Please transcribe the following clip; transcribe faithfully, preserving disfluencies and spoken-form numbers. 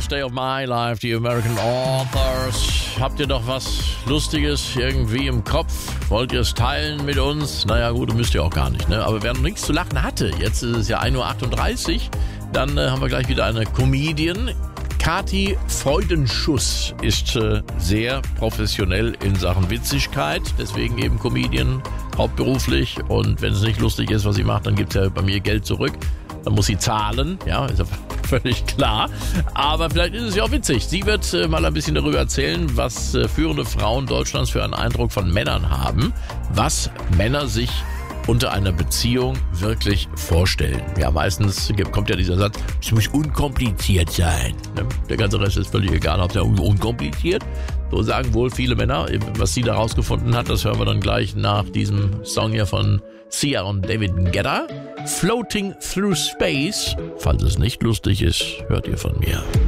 Last Day of My Life, die American Authors. Habt ihr doch was Lustiges irgendwie im Kopf? Wollt ihr es teilen mit uns? Naja gut, müsst ihr auch gar nicht, ne? Aber wer noch nichts zu lachen hatte, jetzt ist es ja ein Uhr achtunddreißig, dann äh, haben wir gleich wieder eine Comedian. Kathi Freudenschuss ist äh, sehr professionell in Sachen Witzigkeit, deswegen eben Comedian hauptberuflich. Und wenn es nicht lustig ist, was sie macht, dann gibt es ja bei mir Geld zurück. Dann muss sie zahlen, ja, ist ja völlig klar. Aber vielleicht ist es ja auch witzig. Sie wird äh, mal ein bisschen darüber erzählen, was äh, führende Frauen Deutschlands für einen Eindruck von Männern haben, was Männer sich unter einer Beziehung wirklich vorstellen. Ja, meistens kommt ja dieser Satz, es muss unkompliziert sein. Der ganze Rest ist völlig egal, ob der unkompliziert. So sagen wohl viele Männer. Was sie da rausgefunden hat, das hören wir dann gleich nach diesem Song hier von Sia und David Guetta. Floating Through Space. Falls es nicht lustig ist, hört ihr von mir.